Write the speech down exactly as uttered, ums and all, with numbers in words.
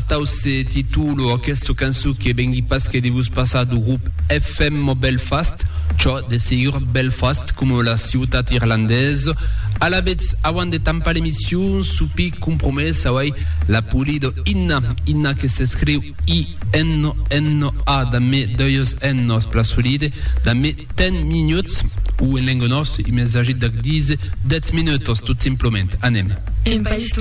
Asta se titolo a questo canzone che vengi pas che devo passare do gruppo F M Belfast, cioè de Seyur Belfast come la ciutat irlandese. Alla vez avant de tampar l'émission, soupi compromessa, ouais, la pulido Inna, Inna che se scrive I N N A da me deux N plasolide, da me ten minutes, ou in lingua nostra, i messaggi da dice dez minutos, tout simplement. Anem.